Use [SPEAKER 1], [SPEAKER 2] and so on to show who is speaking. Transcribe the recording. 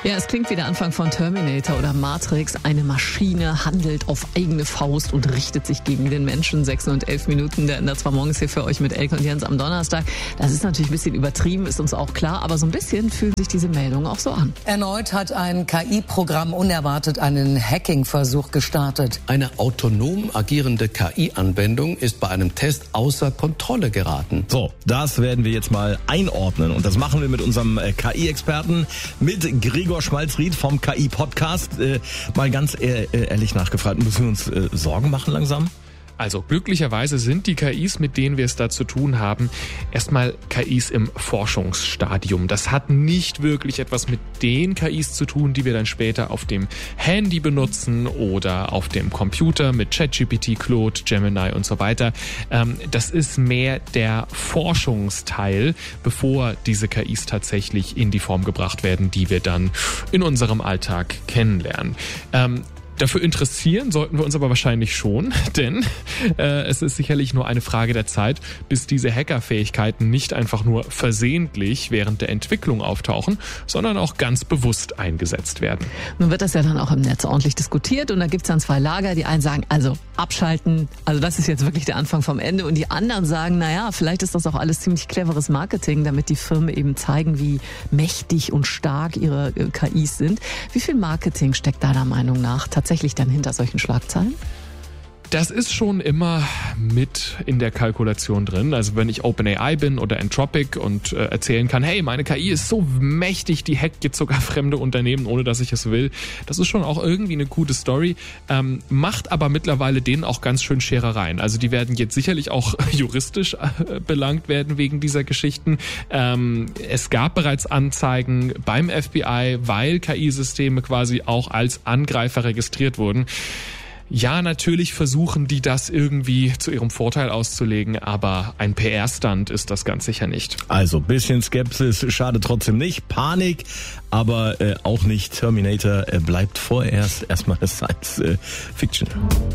[SPEAKER 1] Ja, es klingt wie der Anfang von Terminator oder Matrix. Eine Maschine handelt auf eigene Faust und richtet sich gegen den Menschen. 6 und 11 Minuten, der Ändert zwar morgens hier für euch mit Elke und Jens am Donnerstag. Das ist natürlich ein bisschen übertrieben, ist uns auch klar, aber so ein bisschen fühlen sich diese Meldungen auch so an.
[SPEAKER 2] Erneut hat ein KI-Programm unerwartet einen Hacking-Versuch gestartet.
[SPEAKER 3] Eine autonom agierende KI-Anwendung ist bei einem Test außer Kontrolle geraten.
[SPEAKER 4] So, das werden wir jetzt mal einordnen und das machen wir mit unserem KI-Experten, mit Gregor Schmalzried vom KI-Podcast. Mal ganz ehrlich nachgefragt, müssen wir uns Sorgen machen langsam?
[SPEAKER 5] Also glücklicherweise sind die KIs, mit denen wir es da zu tun haben, erstmal KIs im Forschungsstadium. Das hat nicht wirklich etwas mit den KIs zu tun, die wir dann später auf dem Handy benutzen oder auf dem Computer mit ChatGPT, Claude, Gemini und so weiter. Das ist mehr der Forschungsteil, bevor diese KIs tatsächlich in die Form gebracht werden, die wir dann in unserem Alltag kennenlernen. Dafür interessieren sollten wir uns aber wahrscheinlich schon, denn es ist sicherlich nur eine Frage der Zeit, bis diese Hackerfähigkeiten nicht einfach nur versehentlich während der Entwicklung auftauchen, sondern auch ganz bewusst eingesetzt werden.
[SPEAKER 1] Nun wird das ja dann auch im Netz ordentlich diskutiert und da gibt es dann zwei Lager. Die einen sagen, also abschalten, also das ist jetzt wirklich der Anfang vom Ende, und die anderen sagen, naja, vielleicht ist das auch alles ziemlich cleveres Marketing, damit die Firmen eben zeigen, wie mächtig und stark ihre KIs sind. Wie viel Marketing steckt deiner Meinung nach tatsächlich dann hinter solchen Schlagzeilen?
[SPEAKER 5] Das ist schon immer mit in der Kalkulation drin. Also wenn ich OpenAI bin oder Anthropic und erzählen kann, hey, meine KI ist so mächtig, die hackt jetzt sogar fremde Unternehmen, ohne dass ich es will. Das ist schon auch irgendwie eine gute Story, macht aber mittlerweile denen auch ganz schön Scherereien. Also die werden jetzt sicherlich auch juristisch belangt werden wegen dieser Geschichten. Es gab bereits Anzeigen beim FBI, weil KI-Systeme quasi auch als Angreifer registriert wurden. Ja, natürlich versuchen die das irgendwie zu ihrem Vorteil auszulegen, aber ein PR-Stunt ist das ganz sicher nicht.
[SPEAKER 4] Also bisschen Skepsis schadet trotzdem nicht, Panik, aber auch nicht Terminator, bleibt vorerst erstmal Science Fiction.